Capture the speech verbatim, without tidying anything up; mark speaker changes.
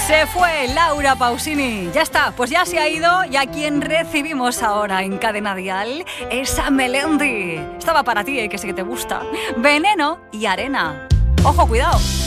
Speaker 1: Se fue Laura Pausini. Ya está, pues ya se ha ido. Y a quien recibimos ahora en Cadena Dial es a Melendi. Estaba para ti, eh, que sé que te gusta. Veneno y Arena. Ojo, cuidado.